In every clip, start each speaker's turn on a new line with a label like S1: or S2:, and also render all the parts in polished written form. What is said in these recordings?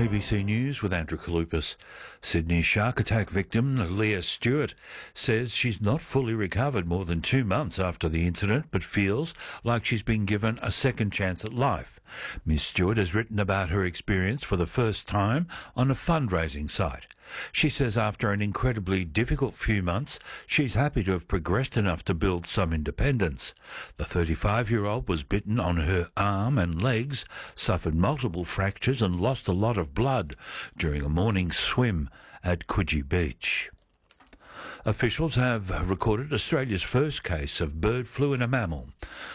S1: ABC News with Andrew Kalupas. Sydney shark attack victim Leah Stewart says she's not fully recovered more than 2 months after the incident, but feels like she's been given a second chance at life. Ms Stewart has written about her experience for the first time on a fundraising site. She says after an incredibly difficult few months, she's happy to have progressed enough to build some independence. The 35-year-old was bitten on her arm and legs, suffered multiple fractures and lost a lot of blood during a morning swim at Coogee Beach. Officials have recorded Australia's first case of bird flu in a mammal.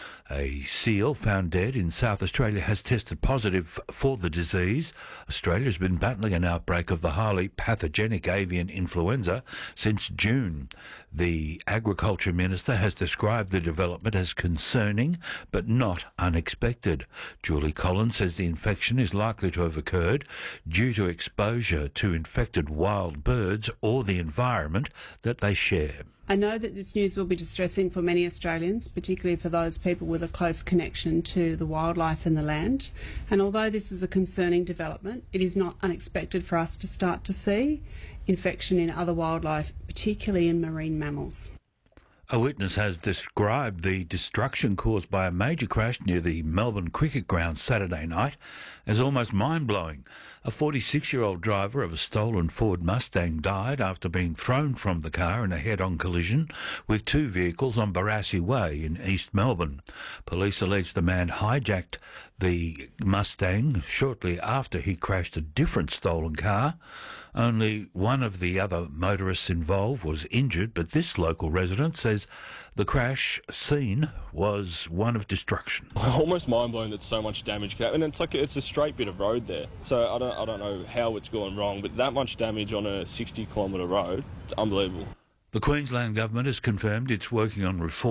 S1: A seal found dead in South Australia has tested positive for the disease. Australia has been battling an outbreak of the highly pathogenic avian influenza since June. The Agriculture Minister has described the development as concerning but not unexpected. Julie Collins says the infection is likely to have occurred due to exposure to infected wild birds or the environment that they share.
S2: I know that this news will be distressing for many Australians, particularly for those people with a close connection to the wildlife and the land. And although this is a concerning development, it is not unexpected for us to start to see infection in other wildlife, particularly in marine mammals.
S1: A witness has described the destruction caused by a major crash near the Melbourne cricket ground Saturday night as almost mind-blowing. A 46-year-old driver of a stolen Ford Mustang died after being thrown from the car in a head-on collision with two vehicles on Barassi Way in East Melbourne. Police allege the man hijacked the Mustang shortly after he crashed a different stolen car. Only one of the other motorists involved was injured, but this local resident says the crash scene was one of destruction.
S3: Almost mind-blowing that so much damage can happen. And it's a straight bit of road there, so I don't know how it's gone wrong, but that much damage on a 60-kilometre road, it's unbelievable.
S1: The Queensland government has confirmed it's working on reform